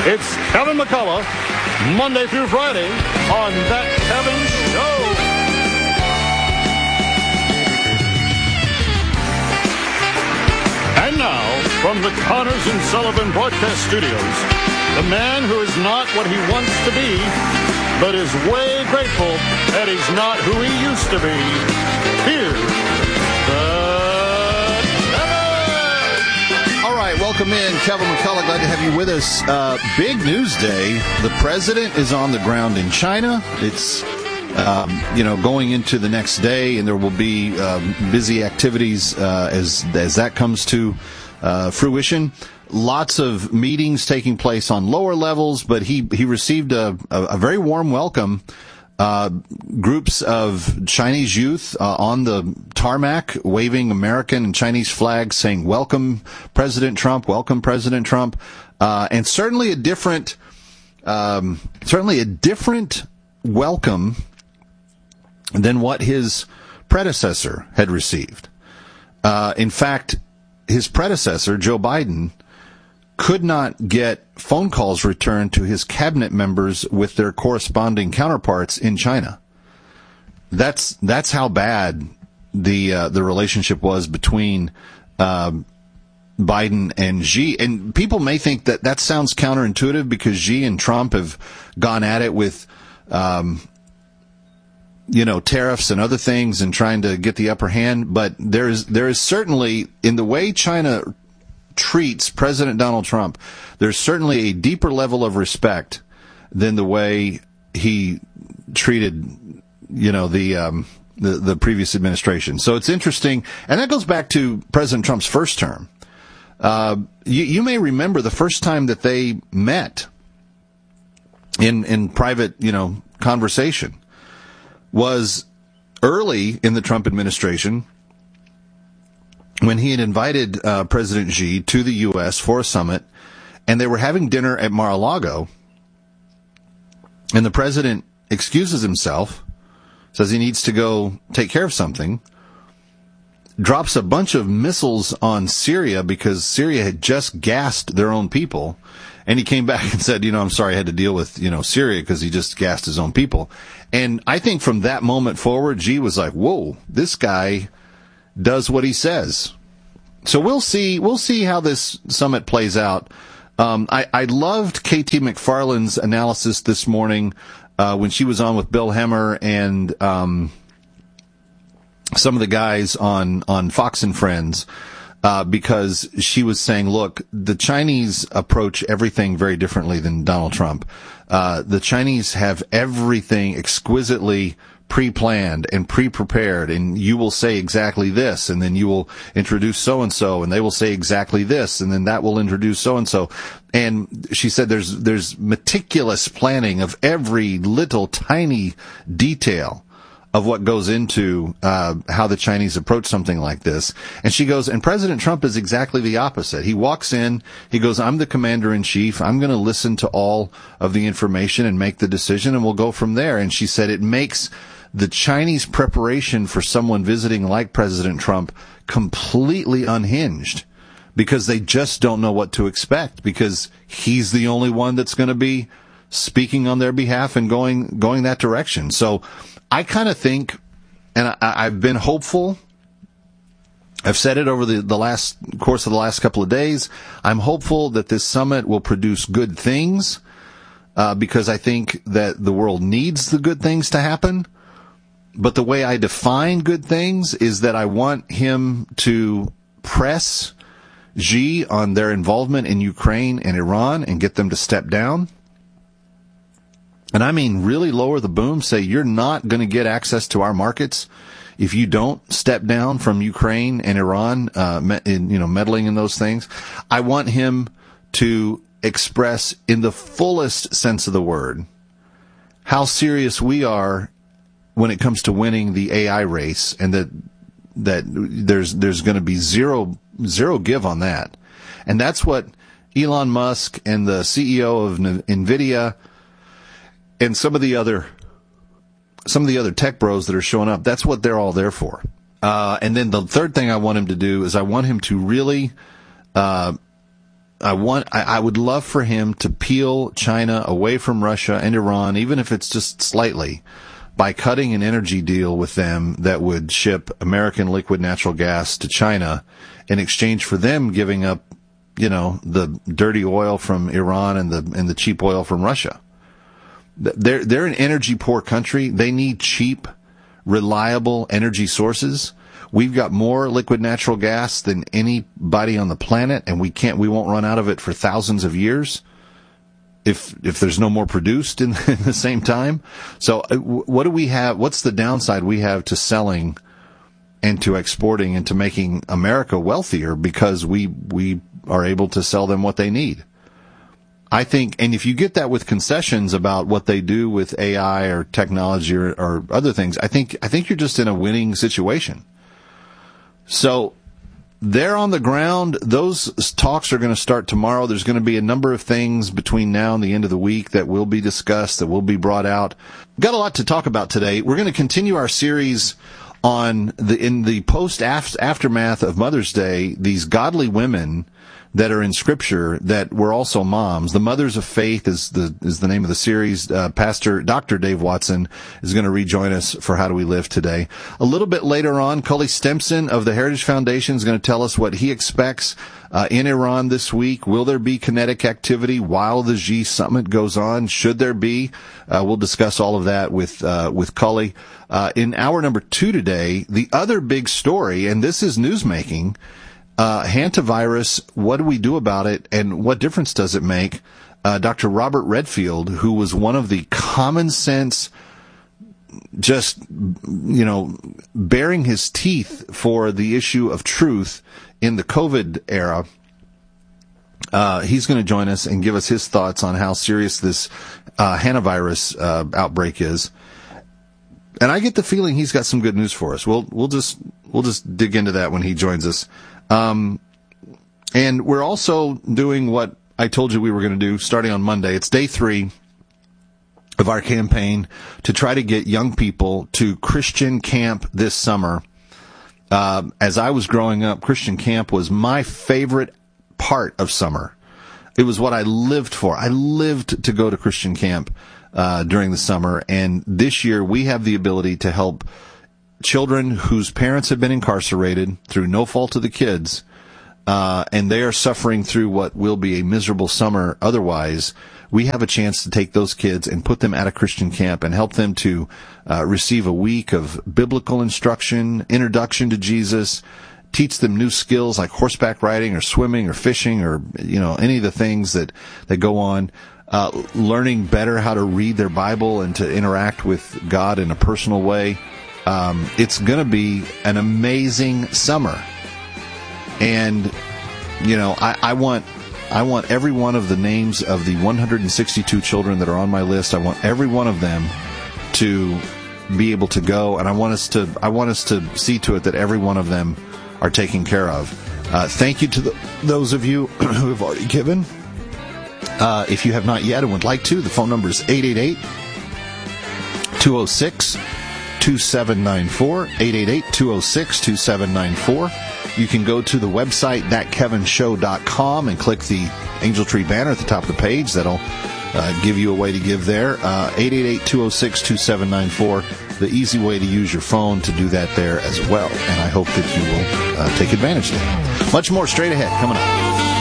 It's Kevin McCullough, Monday through Friday on That Kevin Show. And now, from the Connors and Sullivan Broadcast Studios, the man who is not what he wants to be, but is way grateful that he's not who he used to be. Here's All right, welcome in, Kevin McCullough. Glad to have you with us. Big news day. The president is on the ground in China. It's going into the next day, and there will be busy activities as that comes to fruition. Lots of meetings taking place on lower levels, but he received a very warm welcome. Groups of Chinese youth on the tarmac waving American and Chinese flags saying, welcome, President Trump, and certainly a different welcome than what his predecessor had received. In fact, his predecessor, Joe Biden, could not get phone calls returned to his cabinet members with their corresponding counterparts in China. That's how bad the relationship was between Biden and Xi. And people may think that sounds counterintuitive because Xi and Trump have gone at it with tariffs and other things and trying to get the upper hand. But there is certainly, in the way China treats President Donald Trump, there's certainly a deeper level of respect than the way he treated, the previous administration. So it's interesting, and that goes back to President Trump's first term. You may remember the first time that they met in private, conversation was early in the Trump administration, when he had invited President Xi to the U.S. for a summit, and they were having dinner at Mar-a-Lago, and the president excuses himself, says he needs to go take care of something, drops a bunch of missiles on Syria because Syria had just gassed their own people, and he came back and said, I'm sorry I had to deal with, Syria because he just gassed his own people. And I think from that moment forward, Xi was like, whoa, this guy does what he says. So we'll see how this summit plays out. I loved KT McFarland's analysis this morning when she was on with Bill Hemmer and some of the guys on Fox and Friends, because she was saying, look, the Chinese approach everything very differently than Donald Trump. The Chinese have everything exquisitely pre-planned and pre-prepared, and you will say exactly this, and then you will introduce so-and-so, and they will say exactly this, and then that will introduce so-and-so. And she said there's meticulous planning of every little tiny detail of what goes into how the Chinese approach something like this. And she goes, and President Trump is exactly the opposite. He walks in, he goes, I'm the commander-in-chief, I'm going to listen to all of the information and make the decision, and we'll go from there. And she said it makes the Chinese preparation for someone visiting like President Trump completely unhinged, because they just don't know what to expect, because he's the only one that's going to be speaking on their behalf and going that direction. So I kind of think, and I've been hopeful, I've said it over the course of the last couple of days, I'm hopeful that this summit will produce good things, because I think that the world needs the good things to happen. But the way I define good things is that I want him to press Xi on their involvement in Ukraine and Iran and get them to step down. And I mean really lower the boom, say you're not going to get access to our markets if you don't step down from Ukraine and Iran, meddling in those things. I want him to express in the fullest sense of the word how serious we are when it comes to winning the AI race, and that there's going to be zero give on that. And that's what Elon Musk and the CEO of NVIDIA and some of the other tech bros that are showing up, that's what they're all there for. And then the third thing I want him to do is I want him to really I would love for him to peel China away from Russia and Iran, even if it's just slightly, by cutting an energy deal with them that would ship American liquid natural gas to China in exchange for them giving up, the dirty oil from Iran and the cheap oil from Russia. They're an energy poor country. They need cheap, reliable energy sources. We've got more liquid natural gas than anybody on the planet, and we won't run out of it for thousands of years if there's no more produced in the same time. So what do we have? What's the downside we have to selling and to exporting and to making America wealthier because we are able to sell them what they need? I think, and if you get that with concessions about what they do with AI or technology or other things, I think you're just in a winning situation. So they're on the ground. Those talks are going to start tomorrow. There's going to be a number of things between now and the end of the week that will be discussed, that will be brought out. Got a lot to talk about today. We're going to continue our series on in the aftermath of Mother's Day, these godly women that are in Scripture that were also moms. The Mothers of Faith is the name of the series. Pastor Dr. Dave Watson is going to rejoin us for How Do We Live today. A little bit later on, Cully Stimson of the Heritage Foundation is going to tell us what he expects in Iran this week. Will there be kinetic activity while the Xi summit goes on? Should there be? We'll discuss all of that with Cully. In hour number 2 today, the other big story, and this is newsmaking, hantavirus, what do we do about it, and what difference does it make? Dr. Robert Redfield, who was one of the common sense, just, baring his teeth for the issue of truth in the COVID era, he's going to join us and give us his thoughts on how serious this hantavirus outbreak is. And I get the feeling he's got some good news for us. We'll just dig into that when he joins us. And we're also doing what I told you we were going to do starting on Monday. It's day 3 of our campaign to try to get young people to Christian camp this summer. As I was growing up, Christian camp was my favorite part of summer. It was what I lived for. I lived to go to Christian camp during the summer. And this year we have the ability to help children whose parents have been incarcerated through no fault of the kids, and they are suffering through what will be a miserable summer otherwise. We have a chance to take those kids and put them at a Christian camp and help them to receive a week of biblical instruction, introduction to Jesus, teach them new skills like horseback riding or swimming or fishing or, any of the things that go on, learning better how to read their Bible and to interact with God in a personal way. It's going to be an amazing summer. And, I want every one of the names of the 162 children that are on my list. I want every one of them to be able to go, and I want us to see to it that every one of them are taken care of. Thank you to those of you who have already given. If you have not yet and would like to, the phone number is 888-206-2794, 888-206-2794. You can go to the website, thatkevinshow.com, and click the Angel Tree banner at the top of the page. That'll give you a way to give there. 888-206-2794, the easy way to use your phone to do that there as well. And I hope that you will take advantage of that. Much more straight ahead coming up.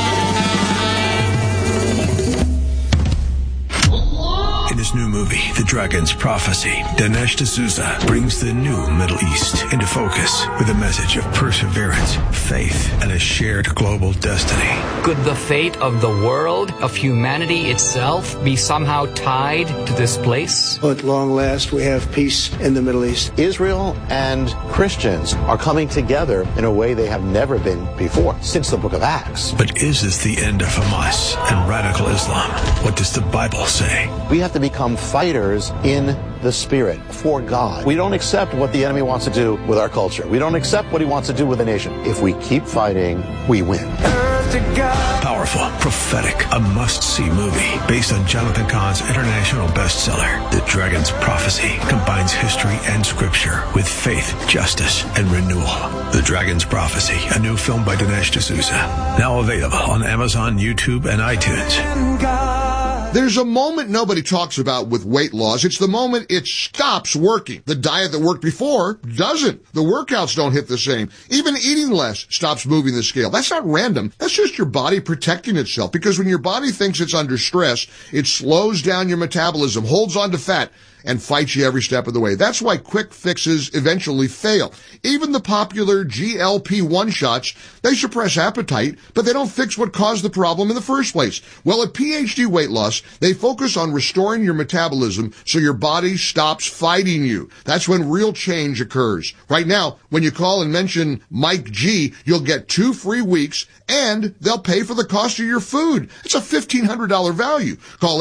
In his new movie, The Dragon's Prophecy, Dinesh D'Souza brings the new Middle East into focus with a message of perseverance, faith, and a shared global destiny. Could the fate of the world, of humanity itself, be somehow tied to this place? At long last, we have peace in the Middle East. Israel and Christians are coming together in a way they have never been before, since the book of Acts. But is this the end of Hamas and radical Islam? What does the Bible say? We have to become fighters in the Spirit for God. We don't accept what the enemy wants to do with our culture. We don't accept what he wants to do with the nation. If we keep fighting, we win. Powerful, prophetic, a must-see movie based on Jonathan Cahn's international bestseller, The Dragon's Prophecy, combines history and scripture with faith, justice, and renewal. The Dragon's Prophecy, a new film by Dinesh D'Souza, now available on Amazon, YouTube, and iTunes. There's a moment nobody talks about with weight loss. It's the moment it stops working. The diet that worked before doesn't. The workouts don't hit the same. Even eating less stops moving the scale. That's not random. That's just your body protecting itself. Because when your body thinks it's under stress, it slows down your metabolism, holds on to fat, and fights you every step of the way. That's why quick fixes eventually fail. Even the popular GLP-1 shots, they suppress appetite, but they don't fix what caused the problem in the first place. Well, at PhD Weight Loss, they focus on restoring your metabolism so your body stops fighting you. That's when real change occurs. Right now, when you call and mention Mike G, you'll get 2 free weeks, and they'll pay for the cost of your food. It's a $1,500 value. Call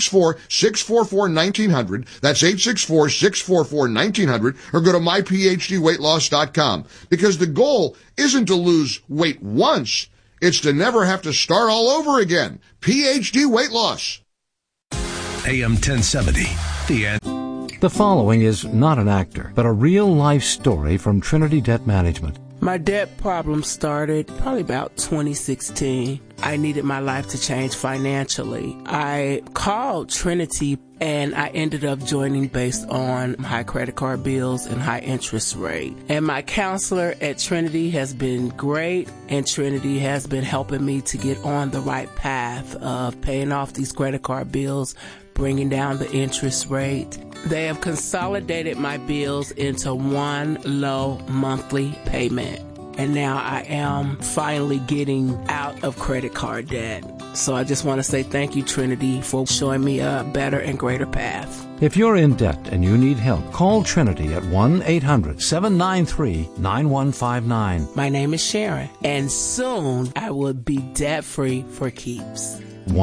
864-644-1900. That's 864-644-1900, or go to myphdweightloss.com. Because the goal isn't to lose weight once, it's to never have to start all over again. PhD Weight Loss. AM 1070, The Answer. The following is not an actor, but a real-life story from Trinity Debt Management. My debt problem started probably about 2016. I needed my life to change financially. I called Trinity and I ended up joining based on high credit card bills and high interest rate. And my counselor at Trinity has been great, and Trinity has been helping me to get on the right path of paying off these credit card bills, bringing down the interest rate. They have consolidated my bills into one low monthly payment. And now I am finally getting out of credit card debt. So I just want to say thank you, Trinity, for showing me a better and greater path. If you're in debt and you need help, call Trinity at 1-800-793-9159. My name is Sharon, and soon I will be debt-free for keeps.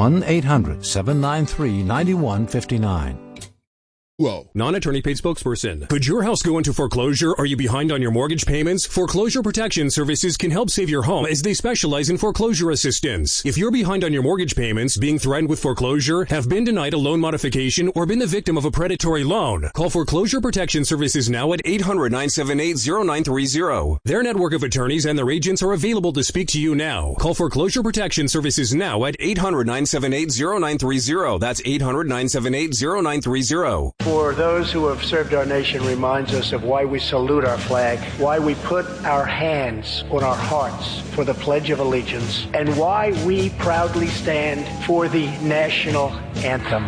1-800-793-9159. Whoa. Non-attorney paid spokesperson. Could your house go into foreclosure? Are you behind on your mortgage payments? Foreclosure Protection Services can help save your home as they specialize in foreclosure assistance. If you're behind on your mortgage payments, being threatened with foreclosure, have been denied a loan modification, or been the victim of a predatory loan, call Foreclosure Protection Services now at 800-978-0930. Their network of attorneys and their agents are available to speak to you now. Call Foreclosure Protection Services now at 800-978-0930. That's 800-978-0930. For those who have served our nation, reminds us of why we salute our flag, why we put our hands on our hearts for the Pledge of Allegiance, and why we proudly stand for the national anthem.